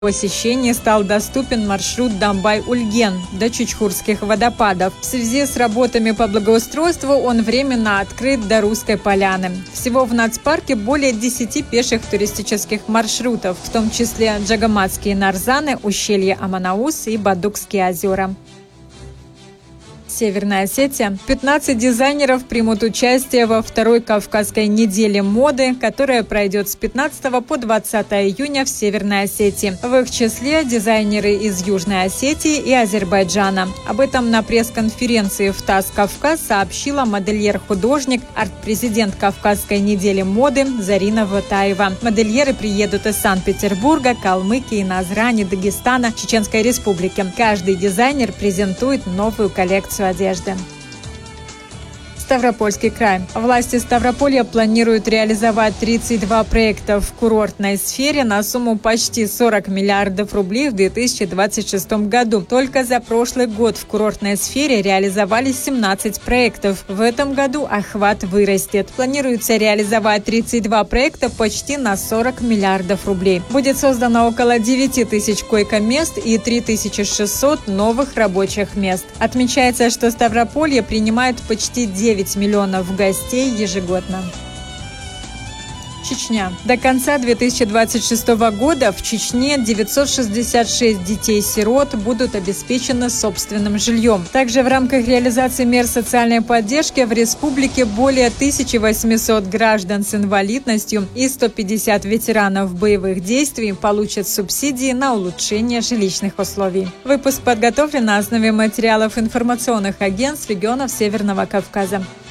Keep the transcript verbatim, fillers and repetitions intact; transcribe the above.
посещении стал доступен маршрут Дамбай-Ульген до Чучхурских водопадов. В связи с работами по благоустройству он временно открыт до Русской поляны. Всего в нацпарке более десяти пеших туристических маршрутов, в том числе Джагаматские Нарзаны, ущелье Аманаус и Бадукские озера. Северная Осетия. пятнадцать дизайнеров примут участие во второй Кавказской неделе моды, которая пройдет с пятнадцатого по двадцатое июня в Северной Осетии. В их числе дизайнеры из Южной Осетии и Азербайджана. Об этом на пресс-конференции в ТАСС Кавказ сообщила модельер-художник, арт-президент Кавказской недели моды Зарина Ватаева. Модельеры приедут из Санкт-Петербурга, Калмыкии, Назрани, Дагестана, Чеченской Республики. Каждый дизайнер презентует новую коллекцию одежды. Ставропольский край. Власти Ставрополья планируют реализовать тридцать два проекта в курортной сфере на сумму почти сорок миллиардов рублей в две тысячи двадцать шестом году. Только за прошлый год в курортной сфере реализовались семнадцать проектов. В этом году охват вырастет. Планируется реализовать тридцать два проекта почти на сорок миллиардов рублей. Будет создано около девяти тысяч койко-мест и три тысячи шестьсот новых рабочих мест. Отмечается, что Ставрополье принимает почти девять миллионов гостей ежегодно. Чечня. До конца две тысячи двадцать шестого года в Чечне девятьсот шестьдесят шесть детей-сирот будут обеспечены собственным жильем. Также в рамках реализации мер социальной поддержки в республике более тысячи восьмисот граждан с инвалидностью и сто пятьдесят ветеранов боевых действий получат субсидии на улучшение жилищных условий. Выпуск подготовлен на основе материалов информационных агентств регионов Северного Кавказа.